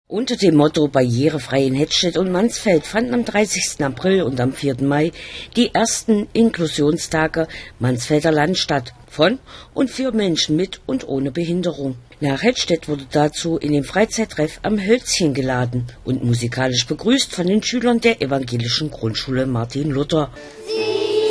Unter dem Motto Barrierefrei in Hettstedt und Mansfeld fanden am 30. April und am 4. Mai die ersten Inklusionstage Mansfelder Land statt, von und für Menschen mit und ohne Behinderung. Nach Hettstedt wurde dazu in dem Freizeittreff am Hölzchen geladen und musikalisch begrüßt von den Schülern der evangelischen Grundschule Martin Luther.